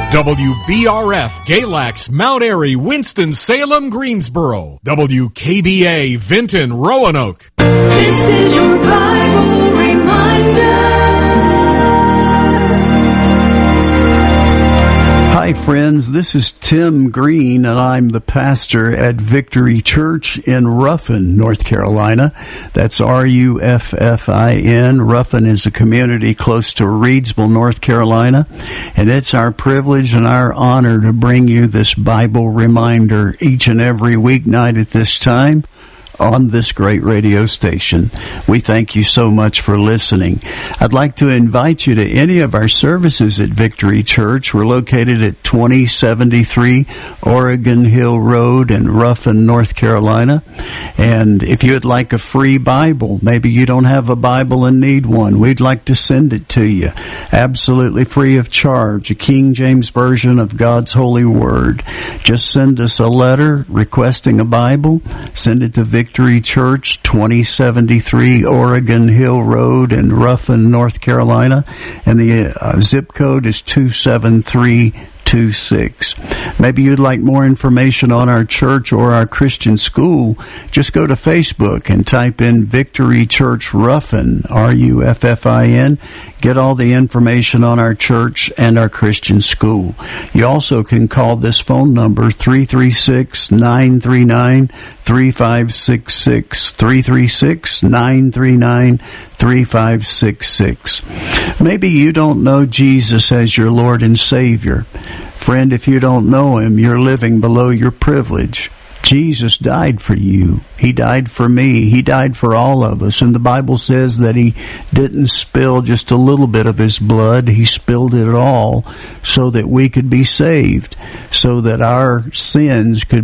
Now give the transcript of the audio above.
WBRF, Galax, Mount Airy, Winston-Salem, Greensboro. WKBA, Vinton, Roanoke. This is your Bible reminder. Hi friends, this is Tim Green, and I'm the pastor at Victory Church in Ruffin, North Carolina. That's Ruffin. Ruffin is a community close to Reidsville, North Carolina, and it's our privilege and our honor to bring you this Bible reminder each and every weeknight at this time on this great radio station. We thank you so much for listening. I'd like to invite you to any of our services at Victory Church. We're located at 2073 Oregon Hill Road in Ruffin, North Carolina. And if you'd like a free Bible, maybe you don't have a Bible and need one, we'd like to send it to you. Absolutely free of charge, a King James Version of God's Holy Word. Just send us a letter requesting a Bible. Send it to Victory Church, 2073 Oregon Hill Road in Ruffin, North Carolina, and the zip code is 27326. Maybe you'd like more information on our church or our Christian school. Just go to Facebook and type in Victory Church Ruffin, Ruffin. Get all the information on our church and our Christian school. You also can call this phone number, 336-939-3566, 336-939-3566. Maybe you don't know Jesus as your Lord and Savior. Friend, if you don't know Him, you're living below your privilege. Jesus died for you. He died for me. He died for all of us. And the Bible says that He didn't spill just a little bit of His blood. He spilled it all so that we could be saved, so that our sins could